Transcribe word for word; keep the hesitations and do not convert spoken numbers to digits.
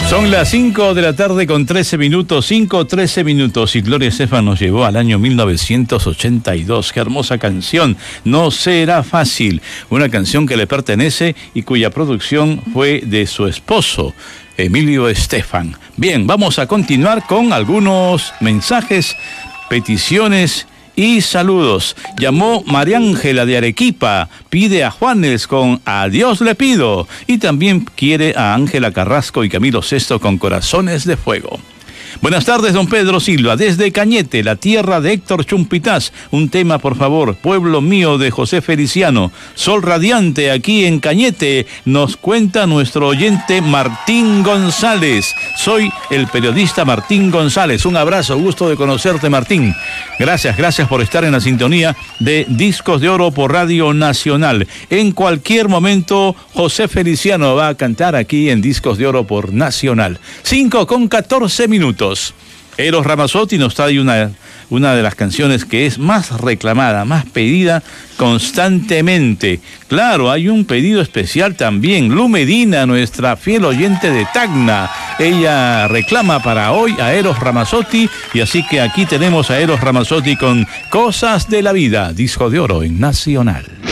Son las cinco de la tarde con trece minutos, cinco, trece minutos, y Gloria Estefan nos llevó al año mil novecientos ochenta y dos. Qué hermosa canción, No será fácil, una canción que le pertenece y cuya producción fue de su esposo, Emilio Estefan. Bien, vamos a continuar con algunos mensajes, peticiones y saludos. Llamó María Ángela de Arequipa, pide a Juanes con A Dios le pido, y también quiere a Ángela Carrasco y Camilo Sesto con Corazones de Fuego. Buenas tardes, don Pedro Silva, desde Cañete, la tierra de Héctor Chumpitaz. Un tema, por favor, Pueblo Mío, de José Feliciano. Sol radiante aquí en Cañete, nos cuenta nuestro oyente Martín González. Soy el periodista Martín González. Un abrazo, gusto de conocerte, Martín. Gracias, gracias por estar en la sintonía de Discos de Oro por Radio Nacional. En cualquier momento, José Feliciano va a cantar aquí en Discos de Oro por Nacional. cinco con catorce minutos. Eros Ramazzotti nos trae una, una de las canciones que es más reclamada, más pedida constantemente. Claro, hay un pedido especial también. Lu Medina, nuestra fiel oyente de Tacna, ella reclama para hoy a Eros Ramazzotti, y así que aquí tenemos a Eros Ramazzotti con Cosas de la Vida, Disco de Oro en Nacional.